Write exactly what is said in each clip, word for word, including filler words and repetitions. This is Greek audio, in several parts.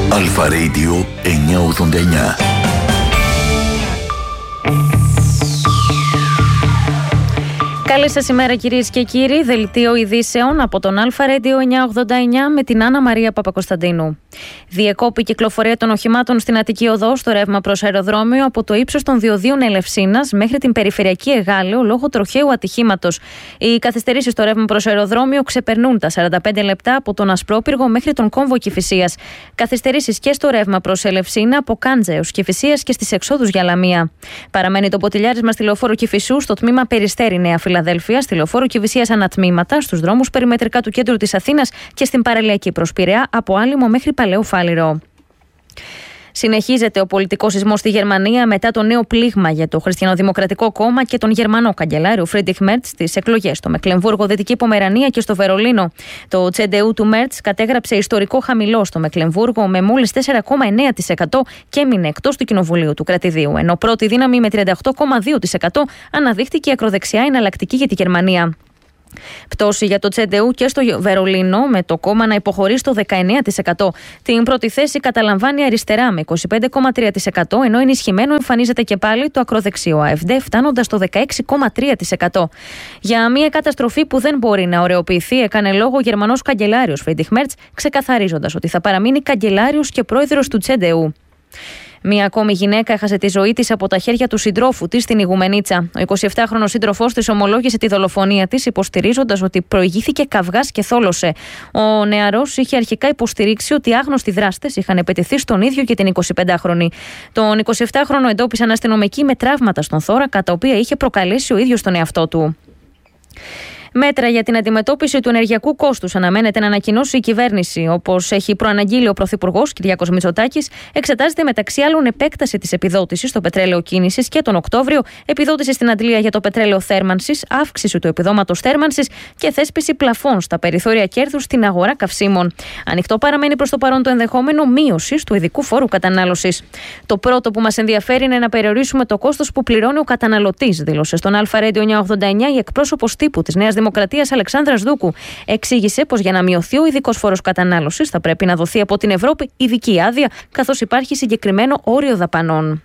Αλφα Radio εννιακόσια ογδόντα εννιά. Καλή σας ημέρα κυρίες και κύριοι, δελτίο ειδήσεων από τον Αλφα Radio εννιακόσια ογδόντα εννιά με την Άννα Μαρία Παπακοσταντίνου. Διεκόπη κυκλοφορία των οχημάτων στην Αττική Οδό στο ρεύμα προς αεροδρόμιο από το ύψος των διοδίων Ελευσίνας μέχρι την περιφερειακή Εγάλεο λόγω τροχαίου ατυχήματος. Οι καθυστερήσεις στο ρεύμα προς αεροδρόμιο ξεπερνούν τα σαράντα πέντε λεπτά από τον Ασπρόπυργο μέχρι τον κόμβο Κηφισίας. Καθυστερήσεις και στο ρεύμα προς Ελευσίνα από Κάντζα έως Κηφισίας και στις εξόδους για Λαμία. Παραμένει το ποτηλιάρισμα στη λεωφόρο Κηφισού στο τμήμα Περιστέρη Νέα Φιλαδέλφεια, στη λεωφόρο Κηφισίας ανατμήματα, στους δρόμους περιμετρικά του κέντρου της Αθήνας και στην παραλιακή προς Πειραιά από Άλυμο μέχρι Παλαιό Φάληρο. Συνεχίζεται ο πολιτικός σεισμός στη Γερμανία μετά το νέο πλήγμα για το Χριστιανοδημοκρατικό Κόμμα και τον Γερμανό καγκελάριο Φρίντριχ Μέρτς στις εκλογές στο Μεκλεμβούργο, Δυτική Πομερανία και στο Βερολίνο. Το τσεντεού του Μέρτς κατέγραψε ιστορικό χαμηλό στο Μεκλεμβούργο με μόλις τέσσερα κόμμα εννέα τοις εκατό και έμεινε εκτός του κοινοβουλίου του κρατηδίου. Ενώ πρώτη δύναμη με τριάντα οκτώ κόμμα δύο τοις εκατό αναδείχθηκε ακροδεξιά εναλλακτική για τη Γερμανία. Πτώση για το τσεντεού και στο Βερολίνο, με το κόμμα να υποχωρεί στο δεκαεννέα τοις εκατό. Την πρώτη θέση καταλαμβάνει αριστερά με είκοσι πέντε κόμμα τρία τοις εκατό, ενώ ενισχυμένο εμφανίζεται και πάλι το ακροδεξιό ΑΕΦΔ, φτάνοντας στο δεκαέξι κόμμα τρία τοις εκατό. Για μια καταστροφή που δεν μπορεί να ωρεοποιηθεί, έκανε λόγο ο Γερμανός καγκελάριος Φρίντριχ Μέρτς, ξεκαθαρίζοντας ότι θα παραμείνει καγκελάριος και πρόεδρος του τσεντεού. Μία ακόμη γυναίκα έχασε τη ζωή της από τα χέρια του συντρόφου της στην Ιγουμενίτσα. Ο εικοσιεπτάχρονος σύντροφός της ομολόγησε τη δολοφονία της, υποστηρίζοντας ότι προηγήθηκε καυγάς και θόλωσε. Ο νεαρός είχε αρχικά υποστηρίξει ότι άγνωστοι δράστες είχαν επετεθεί στον ίδιο και την εικοσιπεντάχρονη. Τον εικοσιεπτάχρονο εντόπισαν αστυνομικοί με τραύματα στον θώρακα, τα οποία είχε προκαλέσει ο ίδιος τον εαυτό του. Μέτρα για την αντιμετώπιση του ενεργειακού κόστους αναμένεται να ανακοινώσει η κυβέρνηση. Όπως έχει προαναγγείλει ο Πρωθυπουργός Κυριάκος Μητσοτάκης, εξετάζεται μεταξύ άλλων επέκταση της επιδότησης στο πετρέλαιο κίνησης και τον Οκτώβριο, επιδότηση στην αντλία για το πετρέλαιο θέρμανσης, αύξηση του επιδόματος θέρμανσης και θέσπιση πλαφών στα περιθώρια κέρδους στην αγορά καυσίμων. Ανοιχτό παραμένει προς το παρόν το ενδεχόμενο μείωσης του ειδικού φόρου κατανάλωσης. Το πρώτο που μας ενδιαφέρει είναι να περιορίσουμε το κόστος που πληρώνει ο καταναλωτής, δήλωσε στον Αλφα Radio εννιακόσια ογδόντα εννιά η εκπρόσωπος τύπου της Νέας Δημοκρατίας Αλεξάνδρας Δούκου. Εξήγησε πως για να μειωθεί ο ειδικός φόρος κατανάλωσης θα πρέπει να δοθεί από την Ευρώπη ειδική άδεια, καθώς υπάρχει συγκεκριμένο όριο δαπανών.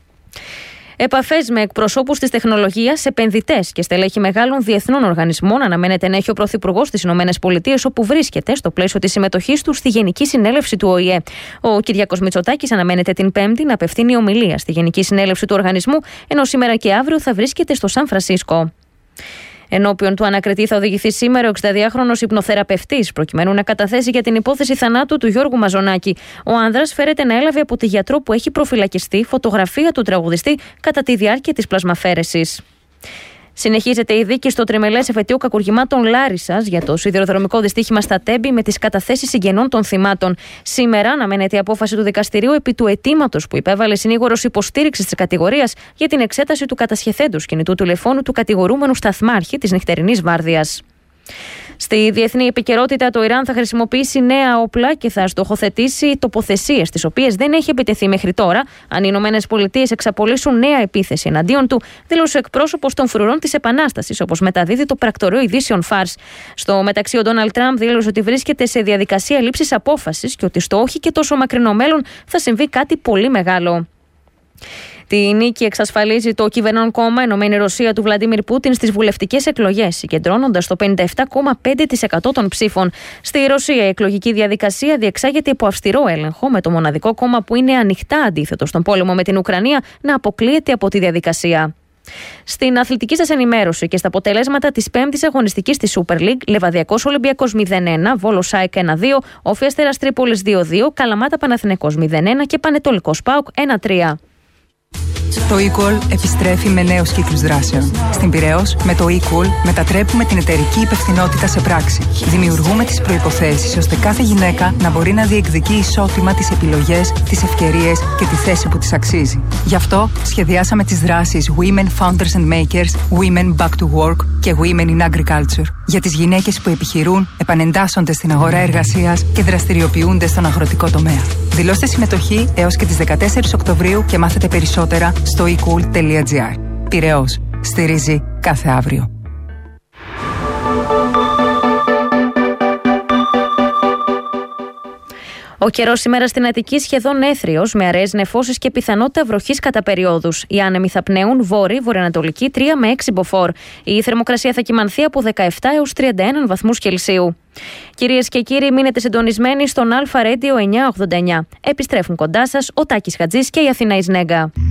Επαφές με εκπροσώπους της τεχνολογίας, επενδυτές και στελέχη μεγάλων διεθνών οργανισμών αναμένεται να έχει ο Πρωθυπουργός στις ΗΠΑ, όπου βρίσκεται στο πλαίσιο της συμμετοχής του στη Γενική Συνέλευση του Ο Η Ε. Ο Κυριάκος Μητσοτάκης αναμένεται την Πέμπτη να απευθύνει ομιλία στη Γενική Συνέλευση του οργανισμού, ενώ σήμερα και αύριο θα βρίσκεται στο Σαν Φρανσίσκο. Ενώπιον του ανακριτή θα οδηγηθεί σήμερα ο εξηνταδυάχρονος υπνοθεραπευτής, προκειμένου να καταθέσει για την υπόθεση θανάτου του Γιώργου Μαζονάκη. Ο άνδρας φέρεται να έλαβε από τη γιατρό που έχει προφυλακιστεί φωτογραφία του τραγουδιστή κατά τη διάρκεια της πλασμαφέρεσης. Συνεχίζεται η δίκη στο τριμελές εφετείο κακουργημάτων Λάρισσας για το σιδηροδρομικό δυστύχημα στα Τέμπη με τις καταθέσεις συγγενών των θυμάτων. Σήμερα αναμένεται η απόφαση του δικαστηρίου επί του αιτήματος που υπέβαλε συνήγορος υποστήριξης της κατηγορίας για την εξέταση του κατασχεθέντος κινητού τηλεφώνου του κατηγορούμενου σταθμάρχη της νυχτερινής βάρδιας. Στη διεθνή επικαιρότητα, το Ιράν θα χρησιμοποιήσει νέα όπλα και θα στοχοθετήσει τοποθεσίες τις οποίες δεν έχει επιτεθεί μέχρι τώρα, αν οι Ηνωμένες Πολιτείες εξαπολύσουν νέα επίθεση εναντίον του, δήλωσε ο εκπρόσωπος των φρουρών της Επανάστασης, όπως μεταδίδει το πρακτορείο ειδήσεων Φάρς. Στο μεταξύ, ο Ντόναλντ Τραμπ δήλωσε ότι βρίσκεται σε διαδικασία λήψης απόφασης και ότι στο όχι και τόσο μακρινό μέλλον θα συμβεί κάτι πολύ μεγάλο. Τη νίκη εξασφαλίζει το κυβερνών κόμμα Ενωμένη Ρωσία του Βλαντίμιρ Πούτιν στις βουλευτικές εκλογές, συγκεντρώνοντας το πενήντα επτά κόμμα πέντε τοις εκατό των ψήφων. Στη Ρωσία η εκλογική διαδικασία διεξάγεται υπό αυστηρό έλεγχο, με το μοναδικό κόμμα που είναι ανοιχτά αντίθετο στον πόλεμο με την Ουκρανία να αποκλείεται από τη διαδικασία. Στην αθλητική σας ενημέρωση και στα αποτελέσματα της πέμπτης αγωνιστικής της Super League, Λεβαδιακός Ολυμπιακός μηδέν ένα, Βόλος ΑΕΚ ένα δύο, Όφη Αστέρας Τρίπολης δύο δύο, Καλαμάτα Παναθηναϊκός μηδέν ένα και Πανετολικός ΠΑΟΚ ένα τρία. Το eCall επιστρέφει με νέους κύκλους δράσεων. Στην Πειραιώς, με το eCall μετατρέπουμε την εταιρική υπευθυνότητα σε πράξη. Δημιουργούμε τις προϋποθέσεις ώστε κάθε γυναίκα να μπορεί να διεκδικεί ισότιμα τις επιλογές, τις ευκαιρίες και τη θέση που της αξίζει. Γι' αυτό σχεδιάσαμε τις δράσεις Women Founders and Makers, Women Back to Work και Women in Agriculture. Για τις γυναίκες που επιχειρούν, επανεντάσσονται στην αγορά εργασίας και δραστηριοποιούνται στον αγροτικό τομέα. Δηλώστε συμμετοχή έως και τις δεκατέσσερις Οκτωβρίου και μάθετε περισσότερα στο e cool τελεία gr. Πειραιώς. Στηρίζει κάθε αύριο. Ο καιρός σήμερα στην Αττική σχεδόν έθριος, με αραιές νεφώσεις και πιθανότητα βροχής κατά περιόδους. Οι άνεμοι θα πνέουν βόρειο, βορειοανατολική τρία με έξι μποφόρ. Η θερμοκρασία θα κυμανθεί από δεκαεπτά έως τριάντα ένα βαθμούς Κελσίου. Κυρίες και κύριοι, μείνετε συντονισμένοι στον Αλφα Radio εννιακόσια ογδόντα εννιά. Επιστρέφουν κοντά σας ο Τάκης Χατζής και η Αθηνά Ισνέγκα.